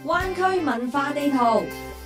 灣區文化地圖。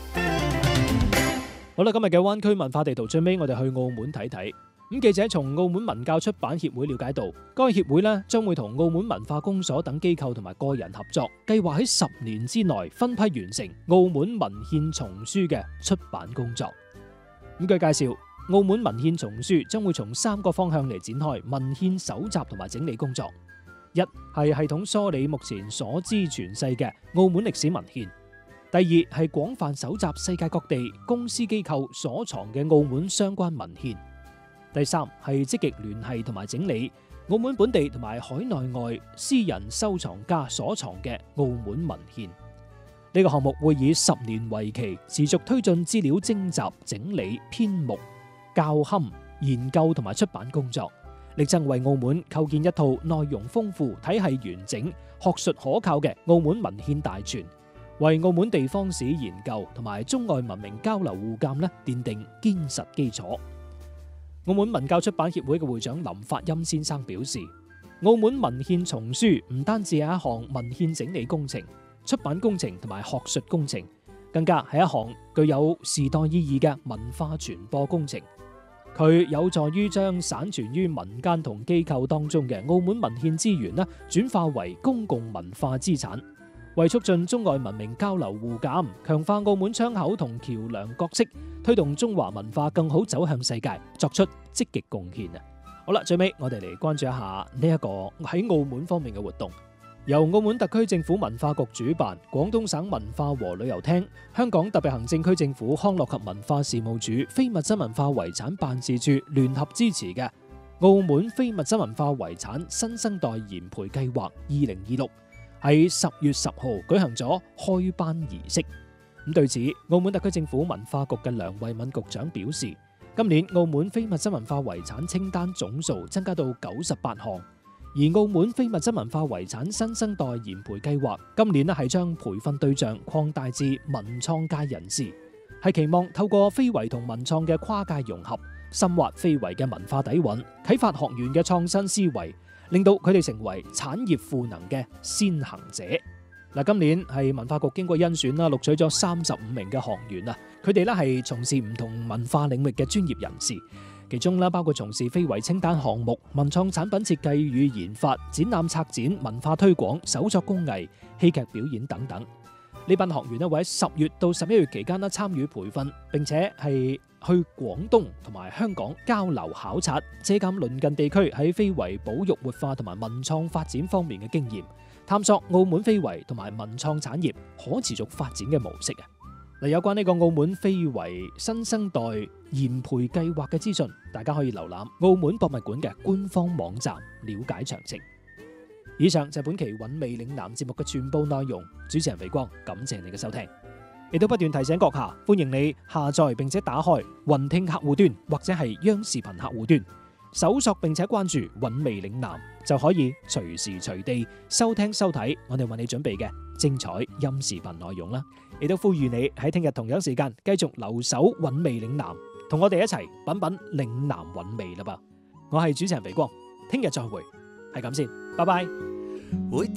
好啦，今日嘅灣區文化地圖最尾，我哋去澳門睇睇。咁記者從澳門文教出版協會了解到，該協會呢將會同澳門文化公所等機構同埋個人合作，計劃喺10年之內分批完成澳門文獻叢書嘅出版工作。咁據介紹，澳門文獻叢書將會從3個方向嚟展開文獻搜集同埋整理工作。一係系統梳理目前所知傳世嘅澳門歷史文獻。第二係廣泛搜集世界各地公司機構所藏嘅澳門相關文獻。第三係積極聯繫同埋整理澳門本地同埋海內外私人收藏家所藏嘅澳門文獻。呢個項目會以10年為期，持續推進資料徵集、整理、編目、校勘、研究同埋出版工作，力爭為澳門構建一套內容豐富、體系完整、學術可靠嘅澳門文獻大全，為澳門地方史研究同埋中外文明交流互鑒奠定堅實基礎。澳門文教出版協會嘅會長林發欽先生表示，澳門文獻叢書唔單止係一項文獻整理工程、出版工程同埋學術工程，更加係一項具有時代意義嘅文化傳播工程。佢有助於將散存於民間同機構當中嘅澳門文獻資源轉化為公共文化資產，為促進中外文明交流互鑒，強化澳門窗口同橋樑角色，推動中華文化更好走向世界，作出積極貢獻。好啦，最尾我哋嚟關注一下呢一個喺澳門方面嘅活動。由澳門特區政府文化局主辦，廣東省文化和旅遊廳、香港特別行政區政府康樂及文化事務署非物質文化遺產辦事處聯合支持嘅澳門非物質文化遺產新生代研培計劃2026喺10月10號舉行咗開班儀式。咁對此，澳門特區政府文化局嘅梁慧敏局長表示，今年澳門非物質文化遺產清單總數增加到98項。而澳門非物質文化遺產新生代研培計劃今年係將培訓對象擴大至文創界人士，係期望透過非遺同文創嘅跨界融合，深挖非遺嘅文化底蘊，啟發學員嘅創新思維，令到佢哋成為產業賦能嘅先行者。嗱，今年係文化局經過甄選錄取咗35名嘅學員啊，佢哋係從事唔同文化領域嘅專業人士。其中包括從事非遺清單項目、文創產品設計與研發、展覽策展、文化推廣、手作工藝、戲劇表演等等。呢班學員會喺10月到11月期間參與培訓，並且係去廣東同埋香港交流考察，借鑒鄰近地區喺非遺保育活化同埋文創發展方面嘅經驗，探索澳門非遺同埋文創產業可持續發展嘅模式。有關呢個澳門非遺新生代研培計劃嘅資訊，大家可以瀏覽澳門博物館嘅官方網站了解詳情。以上就係本期韻味嶺南節目嘅全部內容。主持人肥光，感謝你嘅收聽。亦都不斷提醒閣下，歡迎你下載並且打開雲聽客戶端或者係央視頻客戶端，搜索並且關注韻味嶺南，就可以隨時隨地收聽收睇我哋為你準備嘅精彩音視頻內容啦。亦都呼籲你喺聽日同樣時間繼續留守韻味嶺南，同我哋一齊品品嶺南韻味啦噃。我係主持人肥光，聽日再會，係咁先，拜拜。